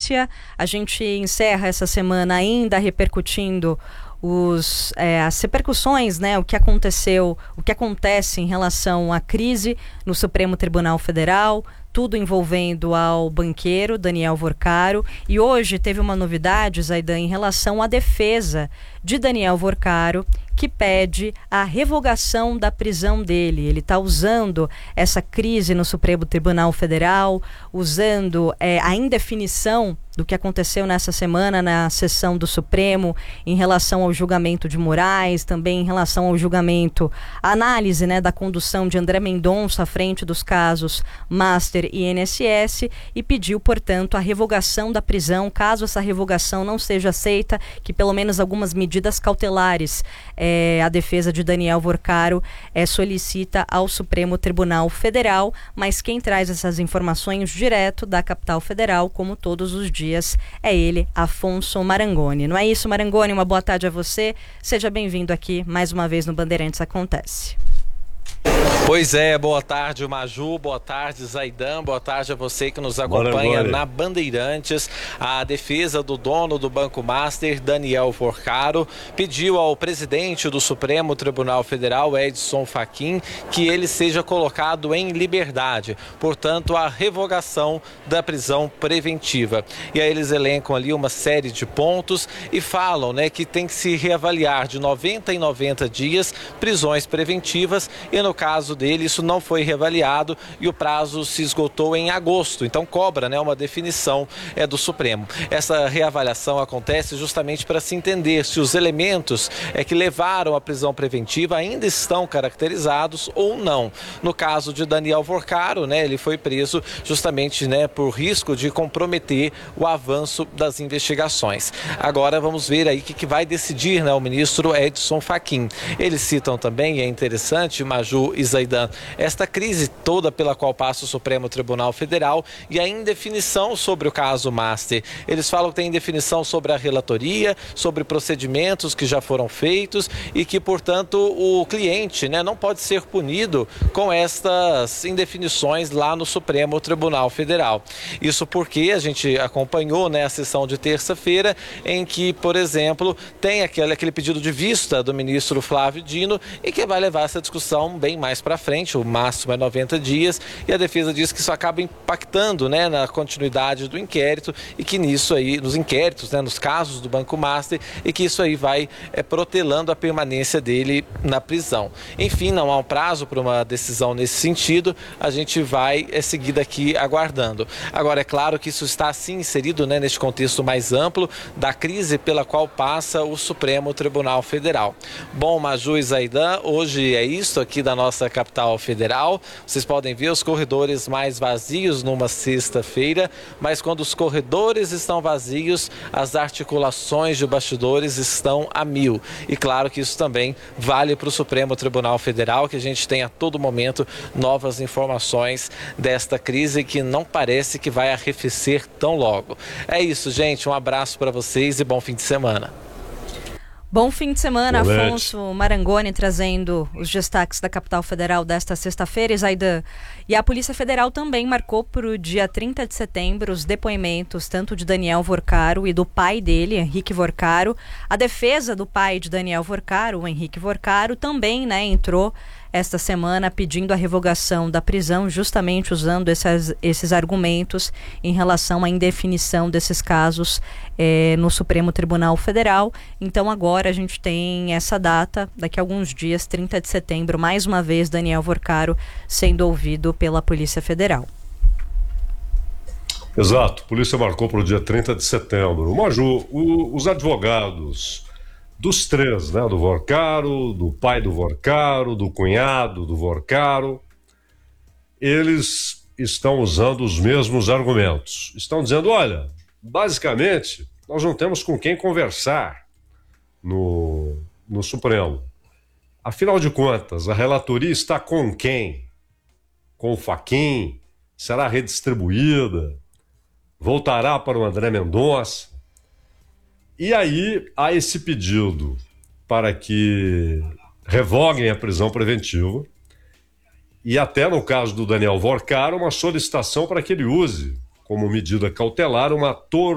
notícia. A gente encerra essa semana ainda repercutindo as repercussões, né, o que aconteceu, o que acontece em relação à crise no Supremo Tribunal Federal, tudo envolvendo ao banqueiro Daniel Vorcaro. E hoje teve uma novidade, Zaidan, em relação à defesa de Daniel Vorcaro, que pede a revogação da prisão dele. Ele está usando essa crise no Supremo Tribunal Federal, usando a indefinição do que aconteceu nessa semana na sessão do Supremo em relação ao julgamento de Moraes, também em relação ao julgamento, a análise, né, da condução de André Mendonça à frente dos casos Master e INSS, e pediu, portanto, a revogação da prisão. Caso essa revogação não seja aceita, que pelo menos algumas medidas cautelares a defesa de Daniel Vorcaro solicita ao Supremo Tribunal Federal. Mas quem traz essas informações direto da capital federal, como todos os dias, é ele, Afonso Marangoni. Não é isso, Marangoni? Uma boa tarde a você. Seja bem-vindo aqui mais uma vez no Bandeirantes Acontece. Pois é, boa tarde, Maju, boa tarde, Zaidan, boa tarde a você que nos acompanha na Bandeirantes. A defesa do dono do Banco Master, Daniel Vorcaro, pediu ao presidente do Supremo Tribunal Federal, Edson Fachin, que ele seja colocado em liberdade, portanto, a revogação da prisão preventiva. E aí eles elencam ali uma série de pontos e falam, né, que tem que se reavaliar de 90 em 90 dias prisões preventivas, e no caso dele isso não foi reavaliado e o prazo se esgotou em agosto, então cobra, né, uma definição do Supremo. Essa reavaliação acontece justamente para se entender se os elementos que levaram à prisão preventiva ainda estão caracterizados ou não. No caso de Daniel Vorcaro, né, ele foi preso justamente, né, por risco de comprometer o avanço das investigações. Agora vamos ver aí o que vai decidir, né, o ministro Edson Fachin. Eles citam também, é interessante, Maju e Zaidan, esta crise toda pela qual passa o Supremo Tribunal Federal e a indefinição sobre o caso Master. Eles falam que tem indefinição sobre a relatoria, sobre procedimentos que já foram feitos e que, portanto, o cliente, né, não pode ser punido com estas indefinições lá no Supremo Tribunal Federal. Isso porque a gente acompanhou, né, a sessão de terça-feira em que, por exemplo, tem aquele pedido de vista do ministro Flávio Dino e que vai levar essa discussão bem mais para frente, o máximo é 90 dias, e a defesa diz que isso acaba impactando, né, na continuidade do inquérito e que nisso aí, nos inquéritos, né, nos casos do Banco Master, e que isso aí vai protelando a permanência dele na prisão. Enfim, não há um prazo para uma decisão nesse sentido, a gente vai seguir daqui aguardando. Agora, é claro que isso está sim inserido, né, neste contexto mais amplo da crise pela qual passa o Supremo Tribunal Federal. Bom, Maju e Zaidan, hoje é isso aqui da nossa capital federal. Vocês podem ver os corredores mais vazios numa sexta-feira, mas quando os corredores estão vazios, as articulações de bastidores estão a mil. E claro que isso também vale para o Supremo Tribunal Federal, que a gente tem a todo momento novas informações desta crise que não parece que vai arrefecer tão logo. É isso, gente. Um abraço para vocês e bom fim de semana. Bom fim de semana, Afonso Marangoni, trazendo os destaques da capital federal desta sexta-feira, Zaidan. E a Polícia Federal também marcou para o dia 30 de setembro os depoimentos tanto de Daniel Vorcaro e do pai dele, Henrique Vorcaro. A defesa do pai de Daniel Vorcaro, o Henrique Vorcaro, também, né, entrou esta semana pedindo a revogação da prisão, justamente usando esses argumentos em relação à indefinição desses casos no Supremo Tribunal Federal. Então agora a gente tem essa data, daqui a alguns dias, 30 de setembro, mais uma vez Daniel Vorcaro sendo ouvido pela Polícia Federal. Exato, a polícia marcou para o dia 30 de setembro. Maju, os advogados dos três, né, do Vorcaro, do pai do Vorcaro, do cunhado do Vorcaro, eles estão usando os mesmos argumentos. Estão dizendo, olha, basicamente, nós não temos com quem conversar no Supremo. Afinal de contas, a relatoria está com quem? Com o Fachin? Será redistribuída? Voltará para o André Mendonça? E aí há esse pedido para que revoguem a prisão preventiva e até no caso do Daniel Vorcaro uma solicitação para que ele use como medida cautelar uma